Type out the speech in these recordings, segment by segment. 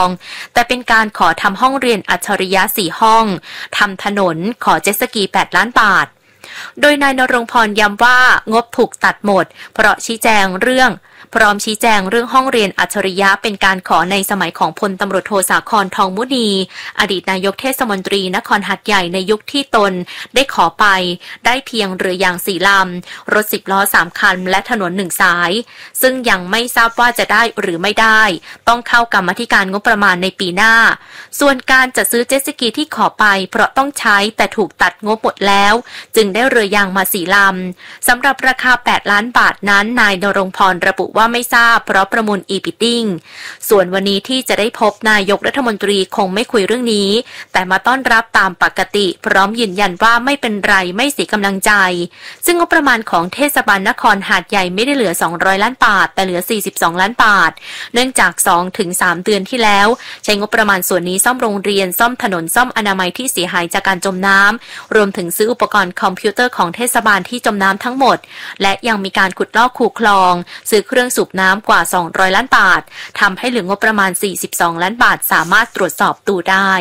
แต่เป็นการขอทำห้องเรียนอัจฉริยะ4ห้องทำถนนขอเจ็ตสกี8 ล้านบาทโดยนายณรงค์พรย้ำว่างบถูกตัดหมดพร้อมชี้แจงเรื่องห้องเรียนอัจฉริยะเป็นการขอในสมัยของพลตำรวจโทสาครทองมุนีอดีตนายกเทศมนตรีนครหาดใหญ่ในยุคที่ตนได้ขอไปได้เพียงเรือยาง4 ลำรถ10 ล้อ3 คันและถนน1 สายซึ่งยังไม่ทราบว่าจะได้หรือไม่ได้ต้องเข้ากรรมาธิการงบประมาณในปีหน้าส่วนการจัดซื้อเจ็ตสกีที่ขอไปเพราะต้องใช้แต่ถูกตัดงบหมดแล้วจึงได้เรือยางมา4 ลำสำหรับราคา8 ล้านบาทนั้นนายณรงค์พรระบุว่าไม่ทราบเพราะประมูล e-bidding ส่วนวันนี้ที่จะได้พบนายกรัฐมนตรีคงไม่คุยเรื่องนี้แต่มาต้อนรับตามปกติพร้อมยืนยันว่าไม่เป็นไรไม่เสียกำลังใจซึ่งงบประมาณของเทศบาลนครหาดใหญ่ไม่ได้เหลือ200 ล้านบาทแต่เหลือ42 ล้านบาทเนื่องจาก 2-3 เดือนที่แล้วใช้งบประมาณส่วนนี้ซ่อมโรงเรียนซ่อมถนนซ่อมอนามัยที่เสียหายจากการจมน้ำรวมถึงซื้ออุปกรณ์คอมพิวเตอร์ของเทศบาลที่จมน้ำทั้งหมดและยังมีการขุดลอกคูคลองซื้อเครื่องสูบน้ำกว่า200 ล้านบาททำให้เหลืองบประมาณ42 ล้านบาทสามารถตรวจสอบดูได้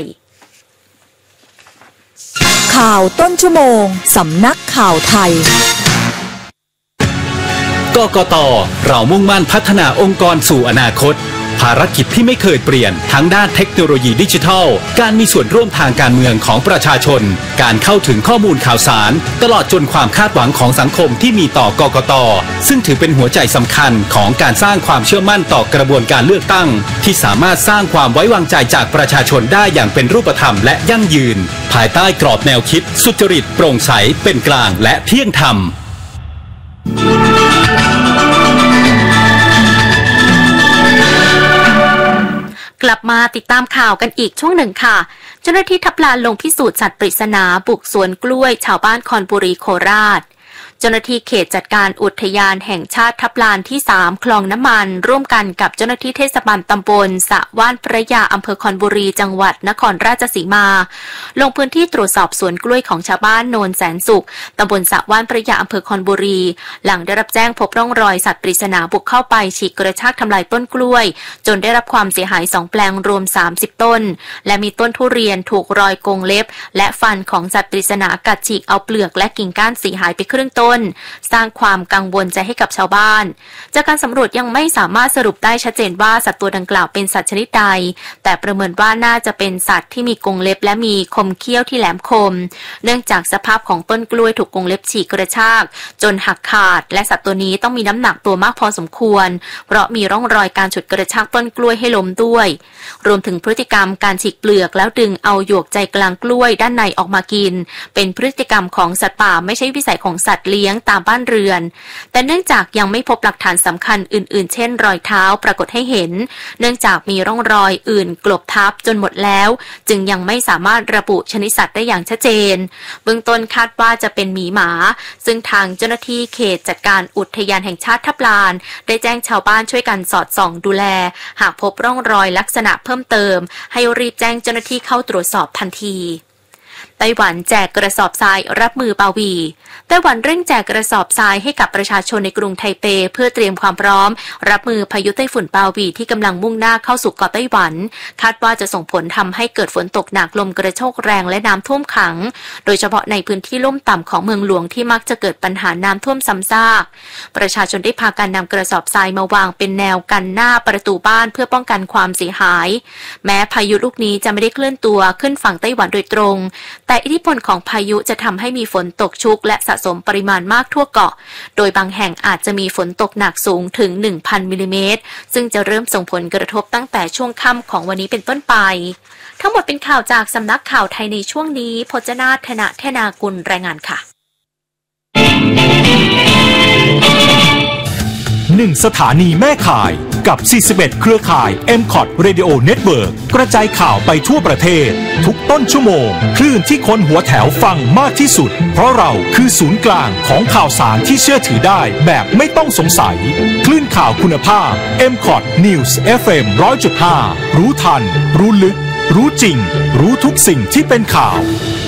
ข่าวต้นชั่วโมงสำนักข่าวไทยกกต.เรามุ่งมั่นพัฒนาองค์กรสู่อนาคตภารกิจที่ไม่เคยเปลี่ยนทั้งด้านเทคโนโลยีดิจิทัลการมีส่วนร่วมทางการเมืองของประชาชนการเข้าถึงข้อมูลข่าวสารตลอดจนความคาดหวังของสังคมที่มีต่อกกต.ซึ่งถือเป็นหัวใจสำคัญของการสร้างความเชื่อมั่นต่อกระบวนการเลือกตั้งที่สามารถสร้างความไว้วางใจจากประชาชนได้อย่างเป็นรูปธรรมและยั่งยืนภายใต้กรอบแนวคิดสุจริตโปร่งใสเป็นกลางและเที่ยงธรรมกลับมาติดตามข่าวกันอีกช่วงหนึ่งค่ะเจ้าหน้าที่ทับลานลงพิสูจน์สัตว์ปริศนาบุกสวนกล้วยชาวบ้านคอนบุรีโคราชเจ้าหน้าที่เขตจัดการอุทยานแห่งชาติทับลานที่3คลองน้ำมันร่วมกันกับเจ้าหน้าที่เทศบาลตำบลสะว่านพระยาอำเภอคอนบุรีจังหวัดนครราชสีมาลงพื้นที่ตรวจสอบสวนกล้วยของชาวบ้านโนนแสนสุขตำบลสะว่านพระยาอำเภอคอนบุรีหลังได้รับแจ้งพบร่องรอยสัตว์ปริศนาบุกเข้าไปฉีกกระชากทำลายต้นกล้วยจนได้รับความเสียหาย2 แปลงรวม30 ต้นและมีต้นทุเรียนถูกรอยกรงเล็บและฟันของสัตว์ปริศนากัดฉีกเอาเปลือกและกิ่งก้านเสียหายไปครึ่งต้นสร้างความกังวลใจให้กับชาวบ้านจากการสำรวจยังไม่สามารถสรุปได้ชัดเจนว่าสัตว์ตัวดังกล่าวเป็นสัตว์ชนิดใดแต่ประเมินว่าน่าจะเป็นสัตว์ที่มีกรงเล็บและมีคมเขี้ยวที่แหลมคมเนื่องจากสภาพของต้นกล้วยถูกกรงเล็บฉีกกระชากจนหักขาดและสัตว์ตัวนี้ต้องมีน้ำหนักตัวมากพอสมควรเพราะมีร่องรอยการฉุดกระชากต้นกล้วยให้ล้มด้วยรวมถึงพฤติกรรมการฉีกเปลือกแล้วดึงเอาหยวกใจกลางกล้วยด้านในออกมากินเป็นพฤติกรรมของสัตว์ป่าไม่ใช่วิสัยของสัตว์เลี้ยงตามบ้านเรือนแต่เนื่องจากยังไม่พบหลักฐานสำคัญอื่นๆเช่นรอยเท้าปรากฏให้เห็นเนื่องจากมีร่องรอยอื่นกลบทับจนหมดแล้วจึงยังไม่สามารถระบุชนิดสัตว์ได้อย่างชัดเจนเบื้องต้นคาดว่าจะเป็นหมีหมาซึ่งทางเจ้าหน้าที่เขตจัดการอุทยานแห่งชาติทับลานได้แจ้งชาวบ้านช่วยกันสอดส่องดูแลหากพบร่องรอยลักษณะเพิ่มเติมให้รีบแจ้งเจ้าหน้าที่เข้าตรวจสอบทันทีไต้หวันแจกกระสอบทรายรับมือปาวีไต้หวันเร่งแจกกระสอบทรายให้กับประชาชนในกรุงไทเปเพื่อเตรียมความพร้อมรับมือพายุไต้ฝุ่นปาวีที่กำลังมุ่งหน้าเข้าสู่เกาะไต้หวันคาดว่าจะส่งผลทำให้เกิดฝนตกหนักลมกระโชกแรงและน้ำท่วมขังโดยเฉพาะในพื้นที่ลุ่มต่ำของเมืองหลวงที่มักจะเกิดปัญหาน้ำท่วมซ้ำซากประชาชนได้พากันนำกระสอบทรายมาวางเป็นแนวกันหน้าประตูบ้านเพื่อป้องกันความเสียหายแม้พายุลูกนี้จะไม่ได้เคลื่อนตัวขึ้นฝั่งไต้หวันโดยตรงแต่อิทธิพลของพายุจะทำให้มีฝนตกชุกและสะสมปริมาณมากทั่วเกาะโดยบางแห่งอาจจะมีฝนตกหนักสูงถึง 1,000 มิลลิเมตรซึ่งจะเริ่มส่งผลกระทบตั้งแต่ช่วงค่ำของวันนี้เป็นต้นไปทั้งหมดเป็นข่าวจากสำนักข่าวไทยในช่วงนี้พจนาถ ธนะเทนากุลรายงานค่ะ 1 สถานีแม่ข่ายกับ41เครือข่าย MCOT Radio Network กระจายข่าวไปทั่วประเทศทุกต้นชั่วโมงคลื่นที่คนหัวแถวฟังมากที่สุดเพราะเราคือศูนย์กลางของข่าวสารที่เชื่อถือได้แบบไม่ต้องสงสัยคลื่นข่าวคุณภาพ MCOT News FM 100.5 รู้ทันรู้ลึกรู้จริงรู้ทุกสิ่งที่เป็นข่าว